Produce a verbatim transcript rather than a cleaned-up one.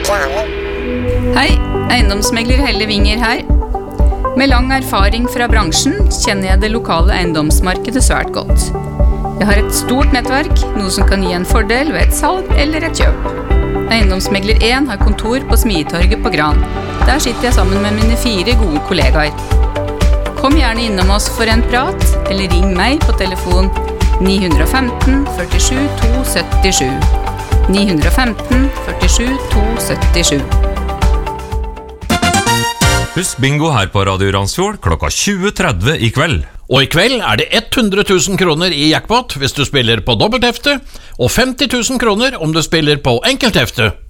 Hei, eiendomsmegler Helle Winger her. Med lang erfaring fra bransjen kjenner jeg det lokale eiendomsmarkedet svært godt. Jeg har et stort nettverk, noe som kan gi en fordel ved et salg eller et kjøp. Eiendomsmegler én har kontor på Smietorget på Gran. Der sitter jeg sammen med mine fire gode kollegaer. Kom gjerne innom oss for en prat, eller ring meg på telefon ni ett fem førtisju to syttisju. ni ett fem førtisju to syttisju. Husk bingo her på Radio Randsfjord klokka tjue tretti i kveld. Og i kveld er det hundre tusen kroner i jackpot hvis du spiller på dobbelthefte, og femti tusen kroner om du spiller på enkelthefte.